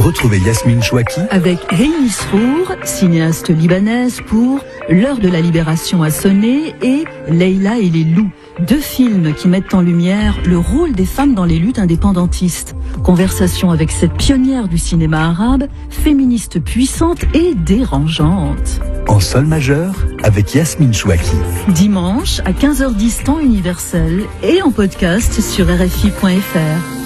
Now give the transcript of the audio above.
Retrouvez Yasmine Chouaki avec Rémi Srour, cinéaste libanaise pour L'heure de la libération a sonné et Leïla et les loups. 2 films qui mettent en lumière le rôle des femmes dans les luttes indépendantistes. Conversation avec cette pionnière du cinéma arabe, féministe puissante et dérangeante. En sol majeur avec Yasmine Chouaki. Dimanche à 15h10 temps universel et en podcast sur RFI.fr.